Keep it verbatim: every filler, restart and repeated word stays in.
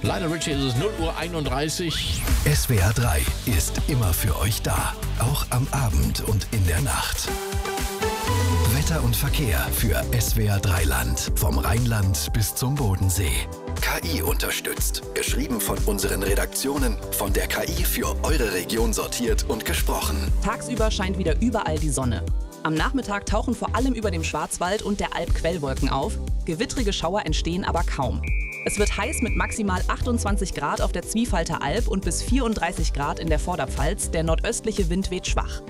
Lionel Richie, ist es null Uhr einunddreißig. S W R drei ist immer für euch da, auch am Abend und in der Nacht. Wetter und Verkehr für S W R drei Land, vom Rheinland bis zum Bodensee. K I unterstützt, geschrieben von unseren Redaktionen, von der K I für eure Region sortiert und gesprochen. Tagsüber scheint wieder überall die Sonne. Am Nachmittag tauchen vor allem über dem Schwarzwald und der Alb Quellwolken auf. Gewittrige Schauer entstehen aber kaum. Es wird heiß mit maximal achtundzwanzig Grad auf der Zwiefalter Alb und bis vierunddreißig Grad in der Vorderpfalz. Der nordöstliche Wind weht schwach.